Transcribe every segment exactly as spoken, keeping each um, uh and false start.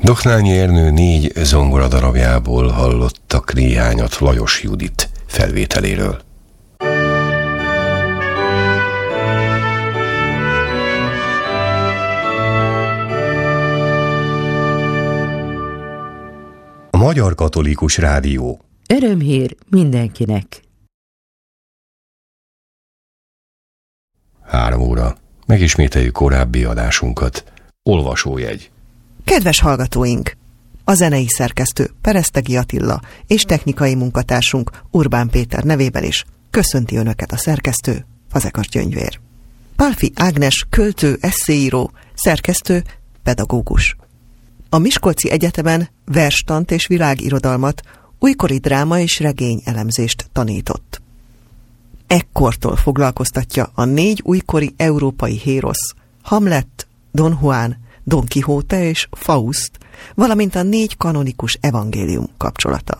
Doknányi Ernő négy zongoradarabjából hallottak néhányat Lajos Judit felvételéről. A Magyar Katolikus Rádió. Örömhír mindenkinek. Három óra. Megismételjük korábbi adásunkat. Olvasójegy. Kedves hallgatóink! A zenei szerkesztő Peresztegi Attila és technikai munkatársunk Urbán Péter nevében is köszönti Önöket a szerkesztő, Fazekas Gyöngyvér. Pálffy Ágnes költő, esszéíró, szerkesztő, pedagógus. A Miskolci Egyetemen verstant és világirodalmat, újkori dráma és regény elemzést tanított. Ekkortól foglalkoztatja a négy újkori európai hérosz, Hamlet, Don Juan, Don Quixote és Faust, valamint a négy kanonikus evangélium kapcsolata.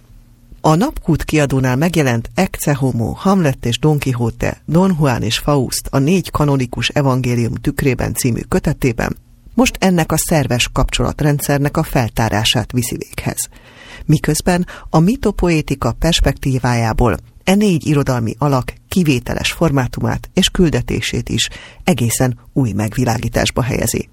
A Napkút kiadónál megjelent Ecce Homo, Hamlet és Don Quixote, Don Juan és Faust a négy kanonikus evangélium tükrében című kötetében most ennek a szerves kapcsolatrendszernek a feltárását viszi véghez. Miközben a mitopoétika perspektívájából e négy irodalmi alak kivételes formátumát és küldetését is egészen új megvilágításba helyezi.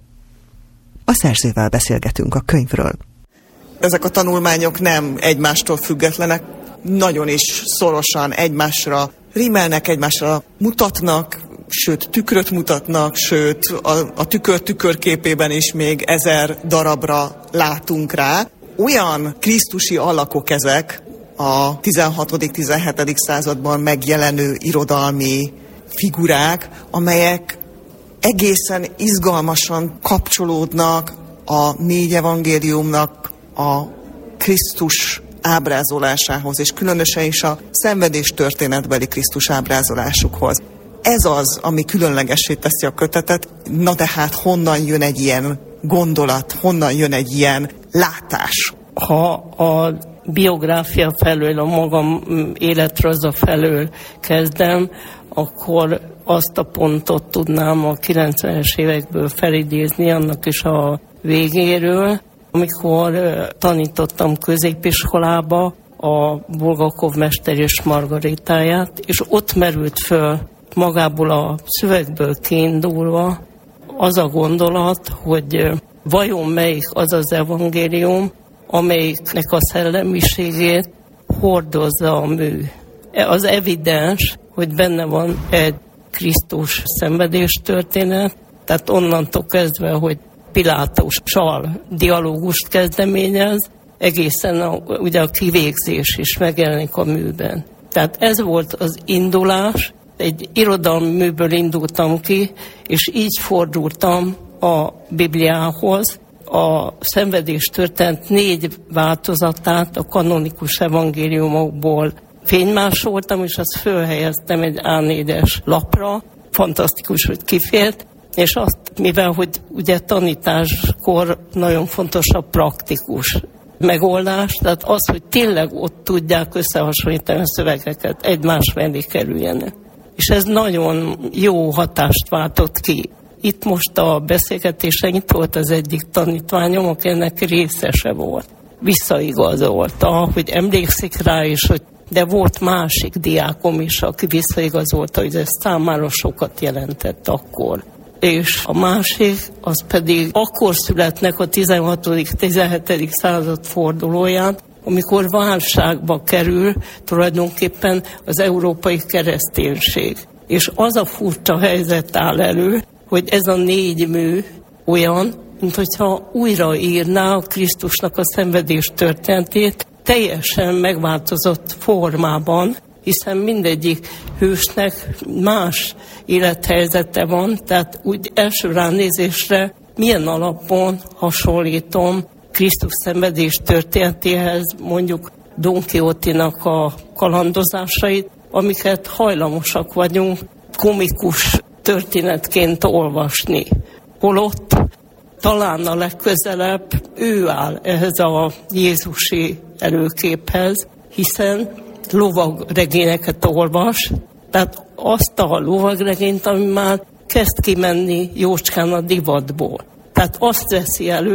A szerzővel beszélgetünk a könyvről. Ezek a tanulmányok nem egymástól függetlenek, nagyon is szorosan egymásra rímelnek, egymásra mutatnak, sőt tükröt mutatnak, sőt a, a tükör tükörképében is még ezer darabra látunk rá. Olyan krisztusi alakok ezek a tizenhatodik-tizenhetedik században megjelenő irodalmi figurák, amelyek egészen izgalmasan kapcsolódnak a négy evangéliumnak a Krisztus ábrázolásához, és különösen is a szenvedés történetbeli Krisztus ábrázolásukhoz. Ez az, ami különlegessé teszi a kötetet. Na de hát honnan jön egy ilyen gondolat, honnan jön egy ilyen látás? Ha a biográfia felől, a magam életrajza felől kezdem, akkor azt a pontot tudnám a kilencvenes évekből felidézni, annak is a végéről, amikor tanítottam középiskolába a Bulgakov Mester és Margaritáját, és ott merült föl magából a szövegből kiindulva az a gondolat, hogy vajon melyik az az evangélium, amelyiknek a szellemiségét hordozza a mű. Az evidens, hogy benne van egy Krisztus szenvedés történet, tehát onnantól kezdve, hogy Pilátussal dialógust kezdeményez, egészen a, ugye a kivégzés is megjelenik a műben. Tehát ez volt az indulás, egy irodalmi műből indultam ki, és így fordultam a Bibliához. A szenvedés történet négy változatát a kanonikus evangéliumokból fénymásoltam, és azt fölhelyeztem egy á négyes lapra. Fantasztikus, hogy kifért, és azt, mivel hogy ugye tanításkor nagyon fontos a praktikus megoldás, tehát az, hogy tényleg ott tudják összehasonlítani a szövegeket, egymás mellé kerüljenek. És ez nagyon jó hatást váltott ki. Itt most a beszélgetésen itt volt az egyik tanítványom, aki ennek részese volt. Visszaigazolta, hogy emlékszik rá is, hogy de volt másik diákom is, aki visszaigazolta, hogy ez számára sokat jelentett akkor. És a másik, az pedig akkor születnek a tizenhatodik-tizenhetedik század fordulóján, amikor válságba kerül tulajdonképpen az európai kereszténység. És az a furcsa helyzet áll elő, hogy ez a négy mű olyan, mint hogyha újraírná a Krisztusnak a szenvedés történetét teljesen megváltozott formában, hiszen mindegyik hősnek más élethelyzete van, tehát úgy első ránézésre milyen alapon hasonlítom Krisztus szenvedés történetéhez mondjuk Don Quixote-nak a kalandozásait, amiket hajlamosak vagyunk komikus történetként olvasni. Holott talán a legközelebb ő áll ehhez a jézusi előképhez, hiszen lovagregényeket olvas, tehát azt a lovagregényt, ami már kezd kimenni jócskán a divatból. Tehát azt veszi elő,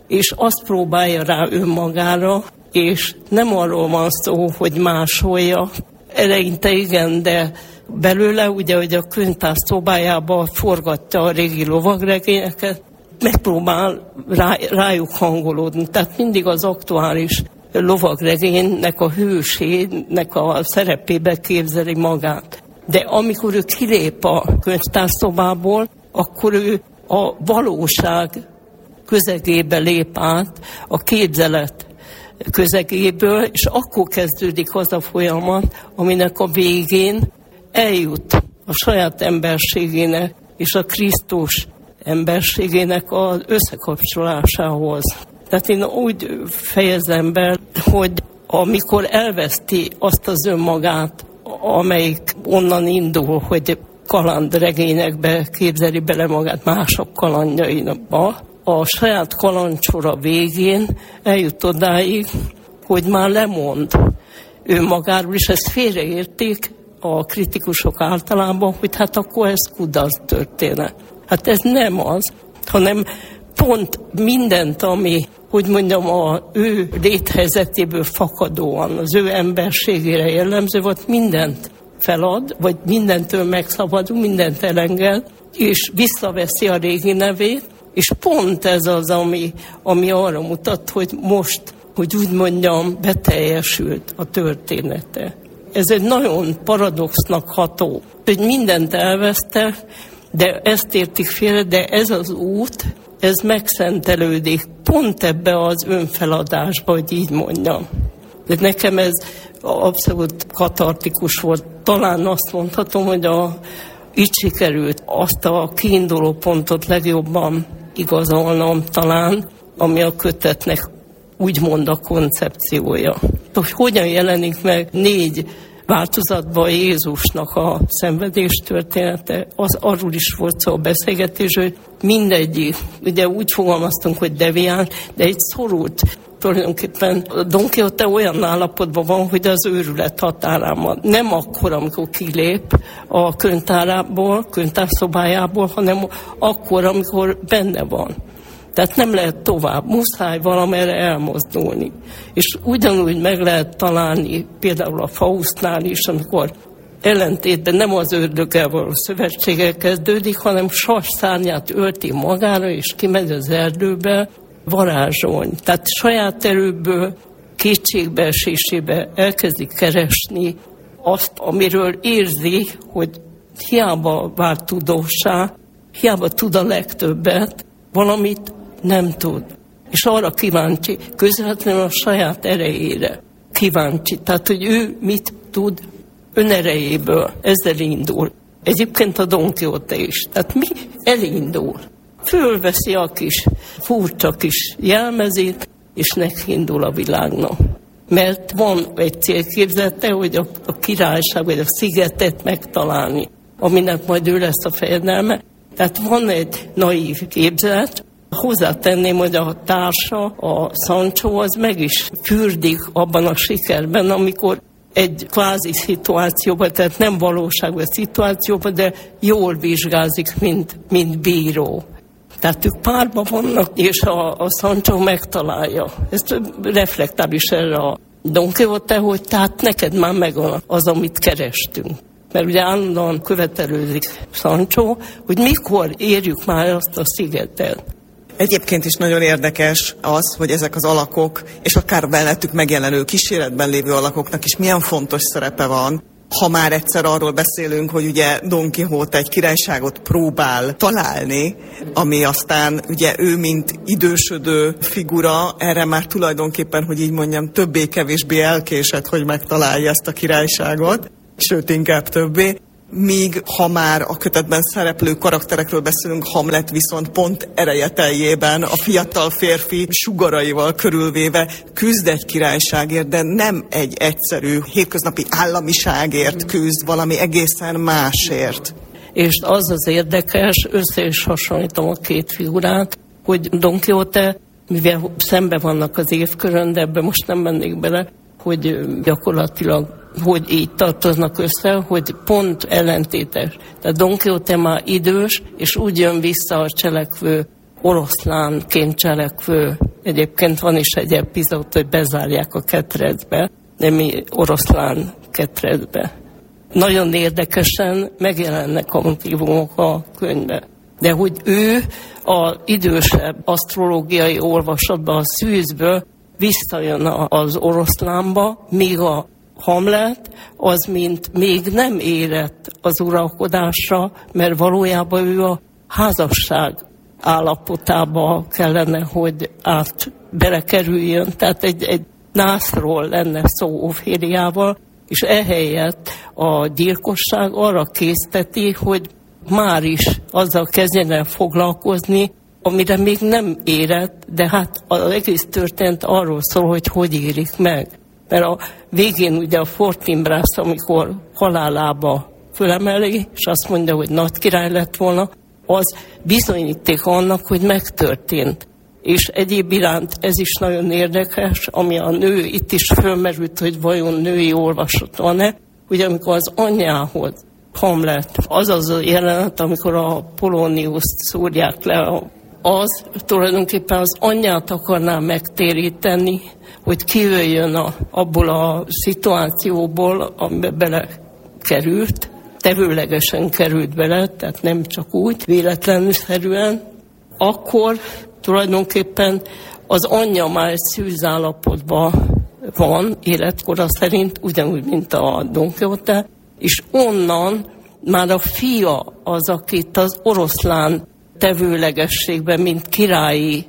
és azt próbálja rá önmagára, és nem arról van szó, hogy másolja. Eleinte igen, de belőle ugye, hogy a könyvtár szobájába forgatja a régi lovagregényeket, megpróbál rá, rájuk hangolódni. Tehát mindig az aktuális lovagregénynek a hősének a szerepébe képzeli magát. De amikor ő kilép a könyvtárszobából, akkor ő a valóság közegébe lép át, a képzelet közegéből, és akkor kezdődik az a folyamat, aminek a végén eljut a saját emberségének és a Krisztus emberségének az összekapcsolásához. Tehát én úgy fejezem be, hogy amikor elveszti azt az önmagát, amelyik onnan indul, hogy kalandregényekbe képzeli bele magát, mások kalandjaiba, a saját kalandsora végén eljut odáig, hogy már lemond önmagáról, és ezt félreérték a kritikusok általában, hogy hát akkor ez kudarc történet. Hát ez nem az, hanem pont mindent, ami, hogy mondjam, a ő léthelyzetéből fakadóan, az ő emberségére jellemző volt, mindent felad, vagy mindentől megszabadul, mindent elenged, és visszaveszi a régi nevét, és pont ez az, ami, ami arra mutat, hogy most, hogy úgy mondjam, beteljesült a története. Ez egy nagyon paradoxnak ható, hogy mindent elveszte, de ezt értik félre, de ez az út, ez megszentelődik pont ebbe az önfeladásba, hogy így mondjam. De nekem ez abszolút katartikus volt. Talán azt mondhatom, hogy a, így sikerült azt a kiinduló pontot legjobban igazolnom talán, ami a kötetnek úgymond a koncepciója. Hogy hogyan jelenik meg négy változatban Jézusnak a szenvedés története, az arról is volt szó a beszélgetés, hogy mindegyik, ugye úgy fogalmaztunk, hogy deviáns, de egy szorult, tulajdonképpen Don Quixote olyan állapotban van, hogy az őrület határán van. Nem akkor, amikor kilép a könyvtárából, könyvtárszobájából, hanem akkor, amikor benne van. Tehát nem lehet tovább, muszáj valamerre elmozdulni. És ugyanúgy meg lehet találni például a Faustnál is, amikor ellentétben nem az ördöggel való szövetséggel kezdődik, hanem sas szárnyát ölti magára, és kimegy az erdőbe varázsolni. Tehát saját erőből, kétségbeesésébe elkezdi keresni azt, amiről érzi, hogy hiába vált tudóssá, hiába tud a legtöbbet, valamit nem tud. És arra kíváncsi, közvetlenül a saját erejére kíváncsi. Tehát, hogy ő mit tud önerejéből, ezzel indul. Egyébként a Don Quixote is. Tehát mi elindul. Fölveszi a kis furcsa kis jelmezét, és neki indul a világnak. Mert van egy célképzete, hogy a, a királyság, vagy a szigetet megtalálni, aminek majd ő lesz a fejedelme. Tehát van egy naív képzet. Hozzátenném, hogy a társa, a Sancho, az meg is fürdik abban a sikerben, amikor egy kvázi szituációban, tehát nem valóságban szituációban, de jól vizsgázik, mint, mint bíró. Tehát ők párban vannak, és a, a Sancho megtalálja. Ezt reflektál is erre a Don Quixote, hogy tehát neked már megvan az, amit kerestünk. Mert ugye állandóan követelődik Sancho, hogy mikor érjük már azt a szigetet. Egyébként is nagyon érdekes az, hogy ezek az alakok, és akár mellettük megjelenő kíséretben lévő alakoknak is milyen fontos szerepe van. Ha már egyszer arról beszélünk, hogy ugye Don Quixote egy királyságot próbál találni, ami aztán ugye ő, mint idősödő figura, erre már tulajdonképpen, hogy így mondjam, többé-kevésbé elkésett, hogy megtalálja ezt a királyságot, sőt inkább többé. Míg ha már a kötetben szereplő karakterekről beszélünk, Hamlet viszont pont erejeteljében a fiatal férfi sugaraival körülvéve küzd egy királyságért, de nem egy egyszerű hétköznapi államiságért küzd, valami egészen másért. És az az érdekes, össze is hasonlítom a két figurát, hogy Don Quixote, mivel szembe vannak az évkörön, de ebbe most nem mennék bele, hogy gyakorlatilag hogy így tartoznak össze, hogy pont ellentétes. Tehát Don Quixote már idős, és úgy jön vissza a cselekvő, oroszlánként cselekvő Egyébként van is egy epizód, hogy bezárják a ketrecbe, de mi oroszlán ketrecbe. Nagyon érdekesen megjelennek a motívumok a könyvbe. De hogy ő az idősebb asztrológiai olvasatban, a szűzből visszajön az oroszlánba, míg a Hamlet az, mint még nem érett az uralkodásra, mert valójában ő a házasság állapotába kellene, hogy át belekerüljön. Tehát egy, egy nászról lenne szó Oféliával, és ehelyett a gyilkosság arra készteti, hogy már is azzal kezdjen el foglalkozni, amire még nem érett, de hát az egész történet arról szól, hogy hogy érik meg. Mert a végén ugye a Fortinbras, amikor halálába fölemeli, és azt mondja, hogy nagy király lett volna, az bizonyíték annak, hogy megtörtént. És egyéb iránt ez is nagyon érdekes, ami a nő, itt is fölmerült, hogy vajon női olvasat van-e, ugye amikor az anyjához Hamlet, az az a jelenet, amikor a Polóniuszt szúrják le, az tulajdonképpen az anyját akarná megtéríteni, hogy kijöjjön a, abból a szituációból, amiben belekerült, tevőlegesen került bele, tehát nem csak úgy, véletlenül szerűen, akkor tulajdonképpen az anyja már szűzállapotban van, életkora szerint, ugyanúgy, mint a Don Quixote, és onnan már a fia az, akit az oroszlán tevőlegességben, mint királyi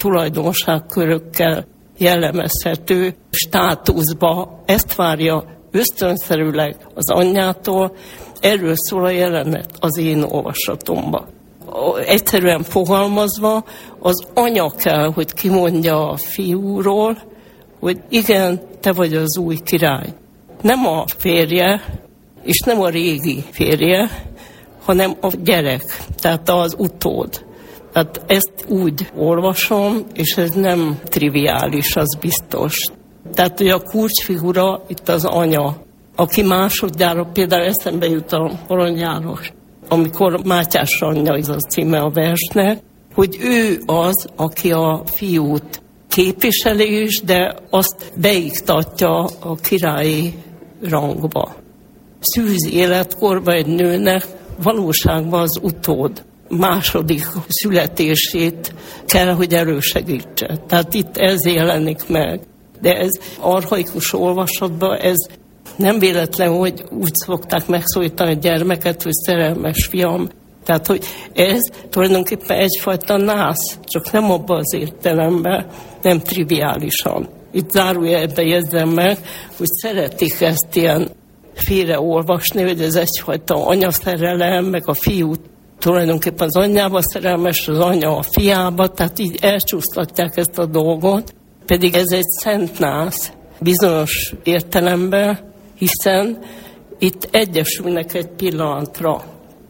tulajdonságkörökkel jellemezhető státuszba, ezt várja ösztönszerűleg az anyjától. Erről szól a jelenet az én olvasatomban. Egyszerűen fogalmazva, az anya kell, hogy kimondja a fiúról, hogy igen, te vagy az új király. Nem a férje, és nem a régi férje, hanem a gyerek, tehát az utód. Tehát ezt úgy olvasom, és ez nem triviális, az biztos. Tehát, hogy a kulcsfigura itt az anya, aki másodjára például eszembe jut a Arany János, amikor Mátyás anyja, ez a címe a versnek, hogy ő az, aki a fiút képviseli is, de azt beiktatja a királyi rangba. Szűz életkorban egy nőnek valóságban az utód második születését kell, hogy elősegítse. Tehát itt ez jelenik meg. De ez archaikus olvasatban, ez nem véletlen, hogy úgy szokták megszólítani a gyermeket, hogy szerelmes fiam. Tehát, hogy ez tulajdonképpen egyfajta nász, csak nem abban az értelemben, nem triviálisan. Itt zárójelben jegyzem meg, hogy szeretik ezt ilyen félreolvasni, hogy ez egyfajta anyaszerelem, meg a fiú tulajdonképpen az anyjába szerelmes, az anya a fiába, tehát így elcsúsztatják ezt a dolgot, pedig ez egy szent nász bizonyos értelemben, hiszen itt egyesülnek egy pillanatra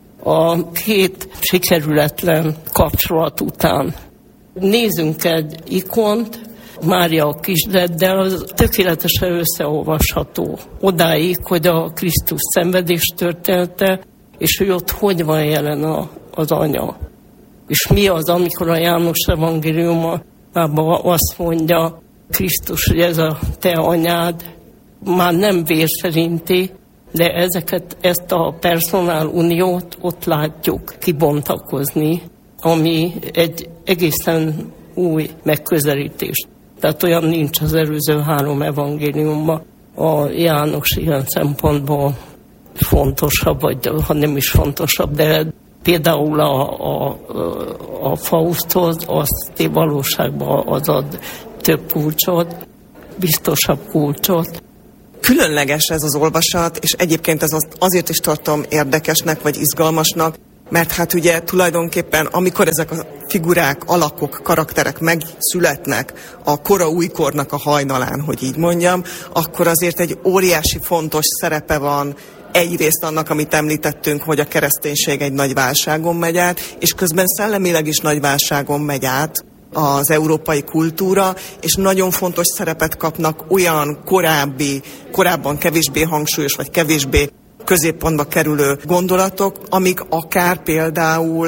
a két sikerületlen kapcsolat után. Nézzünk egy ikont, Mária a kisdeddel, az tökéletesen összeolvasható. Odáig, hogy a Krisztus szenvedés története, és hogy ott hogy van jelen a, az anya. És mi az, amikor a János evangéliumban azt mondja Krisztus, hogy ez a te anyád, már nem vér szerinti, de ezeket, ezt a personál uniót ott látjuk kibontakozni, ami egy egészen új megközelítés. Tehát olyan nincs az előző három evangéliumban. A János ilyen szempontból fontosabb, vagy ha nem is fontosabb, de például a, a, a Fausthoz azt valóságban az ad több kulcsot, biztosabb kulcsot. Különleges ez az olvasat, és egyébként ez azért is tartom érdekesnek, vagy izgalmasnak, mert hát ugye tulajdonképpen, amikor ezek a figurák, alakok, karakterek megszületnek a kora újkornak a hajnalán, hogy így mondjam, akkor azért egy óriási fontos szerepe van egyrészt annak, amit említettünk, hogy a kereszténység egy nagy válságon megy át, és közben szellemileg is nagy válságon megy át az európai kultúra, és nagyon fontos szerepet kapnak olyan korábbi, korábban kevésbé hangsúlyos, vagy kevésbé középpontba kerülő gondolatok, amik akár például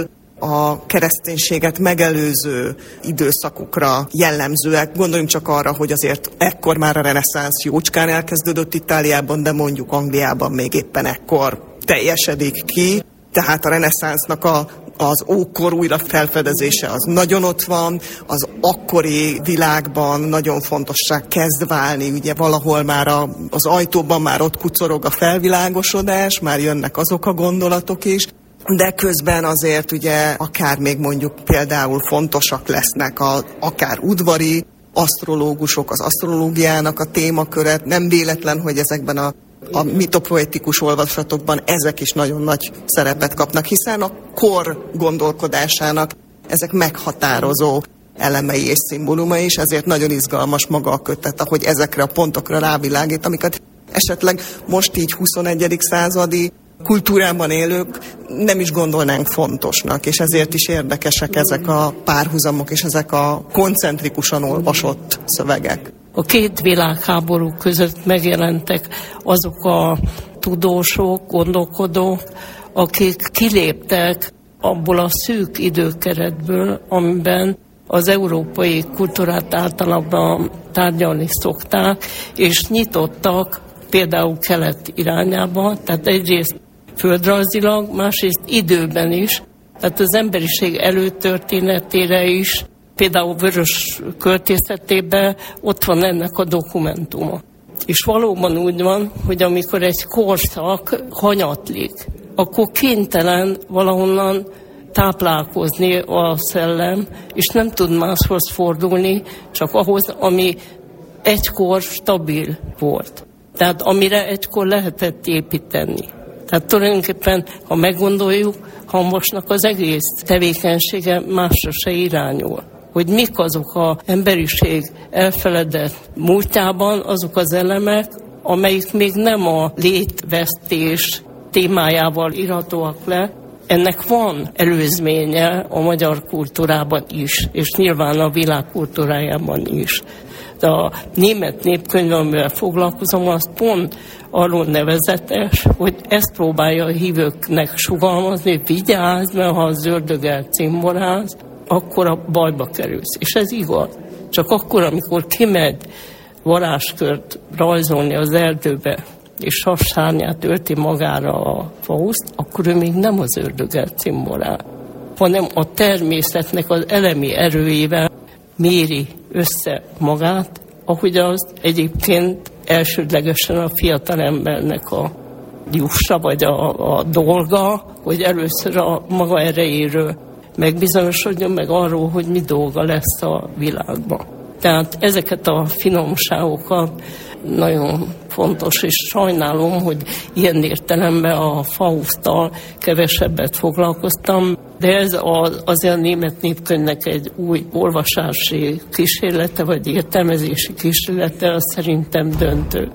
a kereszténységet megelőző időszakukra jellemzőek. Gondoljunk csak arra, hogy azért ekkor már a reneszánsz jócskán elkezdődött Itáliában, de mondjuk Angliában még éppen ekkor teljesedik ki. Tehát a reneszánsznak a az ókor újra felfedezése az nagyon ott van, az akkori világban nagyon fontossá kezd válni, ugye valahol már a, az ajtóban már ott kucorog a felvilágosodás, már jönnek azok a gondolatok is, de közben azért ugye akár még mondjuk például fontosak lesznek a, akár udvari asztrológusok, az asztrológiának a témaköret, nem véletlen, hogy ezekben a A mitopoetikus olvasatokban ezek is nagyon nagy szerepet kapnak, hiszen a kor gondolkodásának ezek meghatározó elemei és szimbólumai is, ezért nagyon izgalmas maga a kötet, ahogy ezekre a pontokra rávilágít, amiket esetleg most így huszonegyedik századi kultúrában élők nem is gondolnánk fontosnak, és ezért is érdekesek ezek a párhuzamok és ezek a koncentrikusan olvasott szövegek. A két világháború között megjelentek azok a tudósok, gondolkodók, akik kiléptek abból a szűk időkeretből, amiben az európai kultúrát általában tárgyalni szokták, és nyitottak például kelet irányába, tehát egyrészt földrajzilag, másrészt időben is, tehát az emberiség előtörténetére is, például Vörös költészetében ott van ennek a dokumentuma. És valóban úgy van, hogy amikor egy korszak hanyatlik, akkor kénytelen valahonnan táplálkozni a szellem, és nem tud máshoz fordulni, csak ahhoz, ami egykor stabil volt. Tehát amire egykor lehetett építeni. Tehát tulajdonképpen, ha meggondoljuk, Hamvasnak az egész tevékenysége másra se irányul. Hogy mik azok az emberiség elfeledett múltjában, azok az elemek, amelyik még nem a létvesztés témájával írhatóak le. Ennek van előzménye a magyar kultúrában is, és nyilván a világ kultúrájában is. De a német népkönyv, amivel foglalkozom, az pont arról nevezetes, hogy ezt próbálja a hívőknek sugalmazni, hogy vigyázz, mert ha az ördöggel cimboráz, akkor a bajba kerülsz. És ez igaz. Csak akkor, amikor kimegy varázskört rajzolni az erdőbe, és sasszárnyát ölti magára a Faust, akkor ő még nem az ördöggel cimborál, hanem a természetnek az elemi erőjével méri össze magát, ahogy az egyébként elsődlegesen a fiatal embernek a jussa, vagy a, a dolga, hogy először a maga erejéről megbizonyosodjon, meg arról, hogy mi dolga lesz a világban. Tehát ezeket a finomságokat nagyon fontos, és sajnálom, hogy ilyen értelemben a Fausttal kevesebbet foglalkoztam, de ez az, azért a német népkönyvnek egy új olvasási kísérlete, vagy értelmezési kísérlete, az szerintem döntő.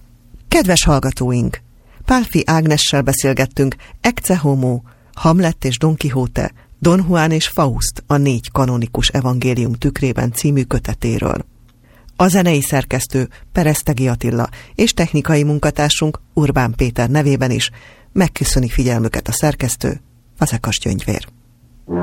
Kedves hallgatóink! Pálffy Ágnessel beszélgettünk Ecce Homo, Hamlet és Don Quixote, Don Juan és Faust, a négy kanonikus evangélium tükrében című kötetéről. A zenei szerkesztő Peresztegi Attila és technikai munkatársunk Urbán Péter nevében is megköszöni figyelmüket a szerkesztő, Fazekas Gyöngyvér.